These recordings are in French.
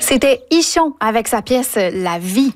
C'était Ichon avec sa pièce La vie.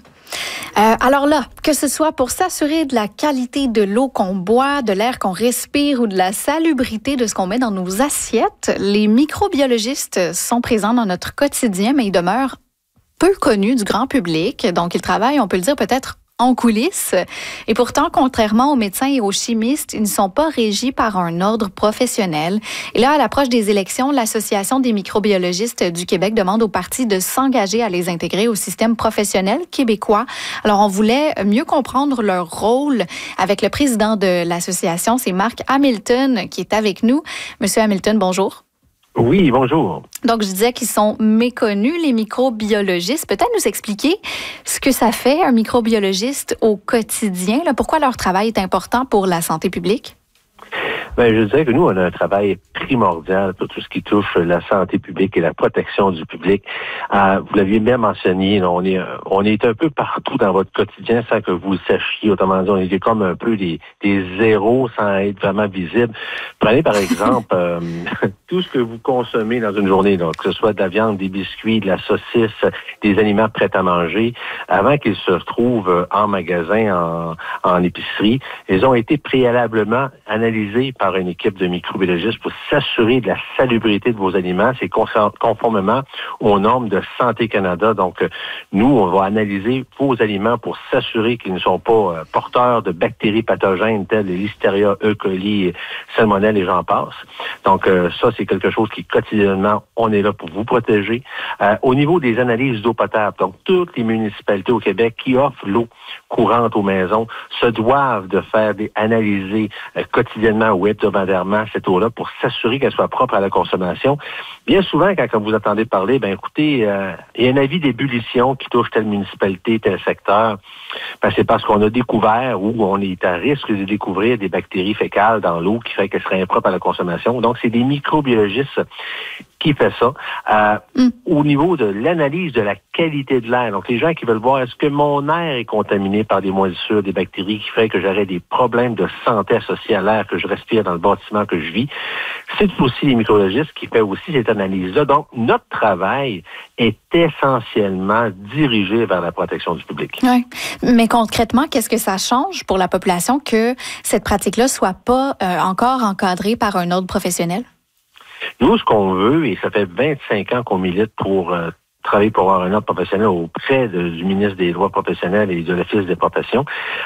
Alors là, que ce soit pour s'assurer de la qualité de l'eau qu'on boit, de l'air qu'on respire ou de la salubrité de ce qu'on met dans nos assiettes, les microbiologistes sont présents dans notre quotidien, mais ils demeurent peu connus du grand public. Donc, ils travaillent, on peut le dire, peut-être en coulisses. Et pourtant, contrairement aux médecins et aux chimistes, ils ne sont pas régis par un ordre professionnel. Et là, à l'approche des élections, l'Association des microbiologistes du Québec demande aux partis de s'engager à les intégrer au système professionnel québécois. Alors, on voulait mieux comprendre leur rôle avec le président de l'association, c'est Marc Hamilton, qui est avec nous. Monsieur Hamilton, bonjour. Oui, bonjour. Donc, je disais qu'ils sont méconnus, les microbiologistes. Peut-être nous expliquer ce que ça fait, un microbiologiste au quotidien, là, pourquoi leur travail est important pour la santé publique? Bien, je dirais que nous, on a un travail primordial pour tout ce qui touche la santé publique et la protection du public. Vous l'aviez bien mentionné, on est un peu partout dans votre quotidien sans que vous le sachiez. Autrement dit, on est comme un peu des zéros sans être vraiment visibles. Prenez par exemple tout ce que vous consommez dans une journée, donc, que ce soit de la viande, des biscuits, de la saucisse, des aliments prêts à manger, avant qu'ils se retrouvent en magasin, en épicerie, ils ont été préalablement analysés par une équipe de microbiologistes pour s'assurer de la salubrité de vos aliments. C'est conformément aux normes de Santé Canada. Donc, nous, on va analyser vos aliments pour s'assurer qu'ils ne sont pas porteurs de bactéries pathogènes telles les Listeria, E. coli, Salmonelle et j'en passe. Donc, ça, c'est quelque chose qui, quotidiennement, on est là pour vous protéger. Au niveau des analyses d'eau potable, donc, toutes les municipalités au Québec qui offrent l'eau courante aux maisons se doivent de faire analyser quotidiennement ou hebdomadairement cette eau-là pour s'assurer qu'elle soit propre à la consommation. Bien souvent, quand vous entendez parler, écoutez, il y a un avis d'ébullition qui touche telle municipalité, tel secteur. C'est parce qu'on a découvert ou on est à risque de découvrir des bactéries fécales dans l'eau qui fait qu'elle serait impropre à la consommation. Donc, c'est des microbiologistes qui fait ça. Au niveau de l'analyse de la qualité de l'air, donc les gens qui veulent voir est-ce que mon air est contaminé par des moisissures, des bactéries qui feraient que j'aurais des problèmes de santé associés à l'air que je respire dans le bâtiment que je vis, c'est aussi les microbiologistes qui fait aussi cette analyse-là. Donc, notre travail est essentiellement dirigé vers la protection du public. Oui. Mais concrètement, qu'est-ce que ça change pour la population que cette pratique-là soit pas encore encadrée par un ordre professionnel? Nous, ce qu'on veut, et ça fait 25 ans qu'on milite pour travailler pour avoir un ordre professionnel auprès du ministre des Droits professionnels et de l'Office des professions.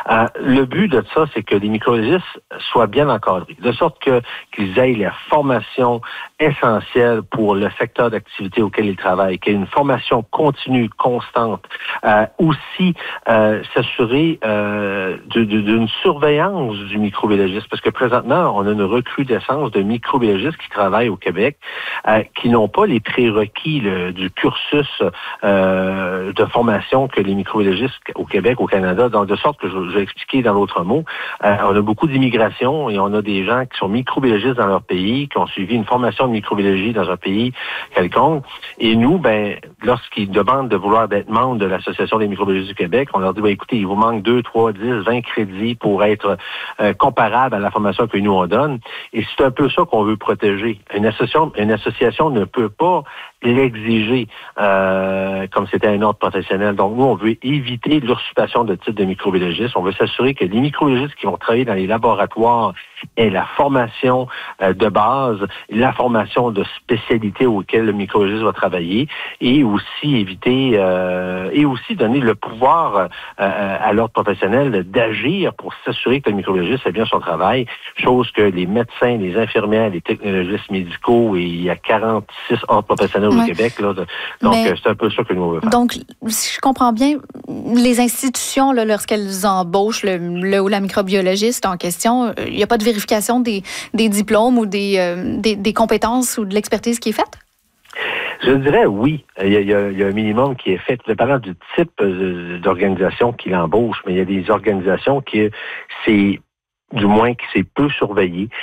Le but de ça, c'est que les microbiologistes soient bien encadrés, de sorte qu'ils aient la formation essentielle pour le secteur d'activité auquel ils travaillent, qu'il y ait une formation continue, constante. Aussi, s'assurer d'une surveillance du microbiologiste, parce que présentement, on a une recrudescence de microbiologistes qui travaillent au Québec, qui n'ont pas les prérequis du cursus de formation que les microbiologistes au Québec, au Canada, donc de sorte que je vais expliquer dans l'autre mot, on a beaucoup d'immigration et on a des gens qui sont microbiologistes dans leur pays, qui ont suivi une formation de microbiologie dans un pays quelconque. Et nous, lorsqu'ils demandent de vouloir être membres de l'Association des microbiologistes du Québec, on leur dit, écoutez, il vous manque 2, 3, 10, 20 crédits pour être comparable à la formation que nous on donne. Et c'est un peu ça qu'on veut protéger. Une association ne peut pas l'exiger comme c'était un ordre professionnel. Donc, nous, on veut éviter l'usurpation de titre de microbiologiste. On veut s'assurer que les microbiologistes qui vont travailler dans les laboratoires aient la formation de base, la formation de spécialité auquel le microbiologiste va travailler et aussi éviter et aussi donner le pouvoir à l'ordre professionnel d'agir pour s'assurer que le microbiologiste fait bien son travail, chose que les médecins, les infirmières, les technologistes médicaux, et il y a 46 ordres professionnels au Québec, là, donc c'est un peu ça que nous on veut faire. Donc, si je comprends bien, les institutions, là, lorsqu'elles embauchent le ou la microbiologiste en question, il n'y a pas de vérification des diplômes ou des compétences ou de l'expertise qui est faite? Je dirais oui. Il y a un minimum qui est fait, dépendant du type d'organisation qui l'embauche, mais il y a des organisations qui c'est peu surveillé.